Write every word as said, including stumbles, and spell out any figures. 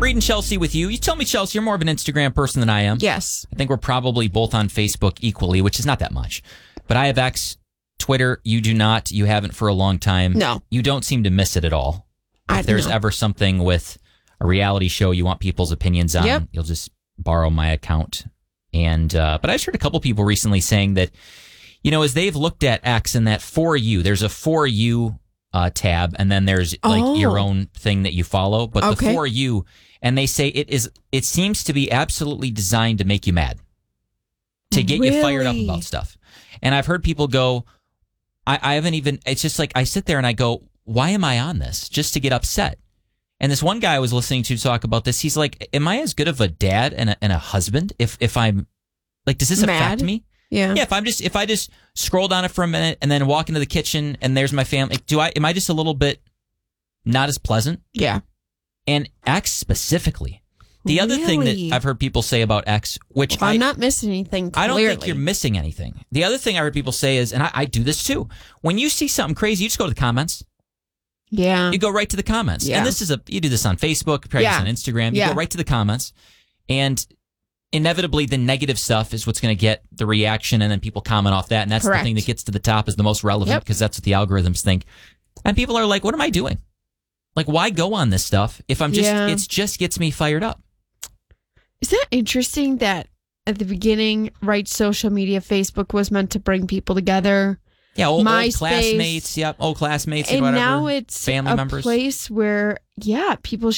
Reed and Chelsea with you. You tell me, Chelsea, you're more of an Instagram person than I am. Yes. I think we're probably both on Facebook equally, which is not that much. But I have X, Twitter. You do not. You haven't for a long time. No. You don't seem to miss it at all. If I there's know. ever something with a reality show you want people's opinions on, Yep. you'll just borrow my account. And uh, but I just heard a couple people recently saying that, you know, as they've looked at X and that For You, there's a For You uh, tab, and then there's like Oh. your own thing that you follow. But Okay. the For You, and they say it is. It seems to be absolutely designed to make you mad, to get you fired up Really? about stuff. And I've heard people go, I, I haven't even. It's just like I sit there and I go, why am I on this? Just to get upset. And this one guy I was listening to talk about this. He's like, am I as good of a dad and a, and a husband if if I'm like, does this Mad? affect me? Yeah. Yeah, if I'm just if I just scroll down it for a minute and then walk into the kitchen and there's my family, do I am I just a little bit not as pleasant? Yeah. And X specifically. The other thing Really? that I've heard people say about X, which Well, I, I'm not missing anything. I don't clearly. think you're missing anything. The other thing I heard people say is, and I, I do this too, when you see something crazy, you just go to the comments. Yeah. You go right to the comments. Yeah. And this is a you do this on Facebook, probably Yeah. on Instagram. You Yeah. go right to the comments. And inevitably the negative stuff is what's going to get the reaction, and then people comment off that, and that's Correct. the thing that gets to the top is the most relevant Yep. because that's what the algorithms think. And people are like, what am I doing? Like, why go on this stuff if I'm just Yeah. it's just gets me fired up? Isn't that interesting that at the beginning, right, social media, Facebook was meant to bring people together? Yeah, old, old MySpace. classmates, yep, old classmates or And whatever. now it's family a members. place where, yeah, people